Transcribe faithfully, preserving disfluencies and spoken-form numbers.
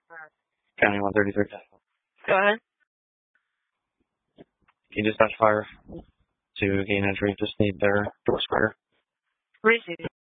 County one thirty-three. Go ahead. Can you dispatch fire to gain entry? Just need their door square. Receive.